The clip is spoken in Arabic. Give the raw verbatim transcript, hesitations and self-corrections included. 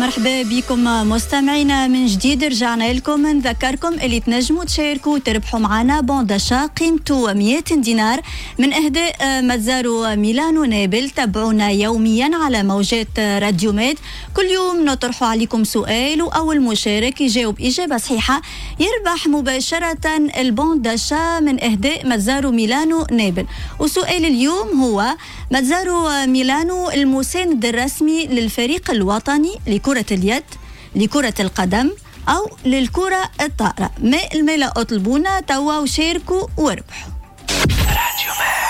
مرحبا بكم مستمعينا من جديد. رجعنا لكم نذكركم اللي تنجموا تشاركوا وتربحوا معنا بون داشا قيمته مئة دينار من اهداء متزارو ميلانو نابل. تابعونا يوميا على موجات راديو ميد. كل يوم نطرح عليكم سؤال واول مشارك يجاوب اجابه صحيحه يربح مباشره البون داشا من اهداء متزارو ميلانو نابل. وسؤال اليوم هو: متزارو ميلانو المساند الرسمي للفريق الوطني لكرة اليد، لكرة القدم أو للكرة الطائرة؟ ما الملا أطلبونا توا وشاركوا واربحوا.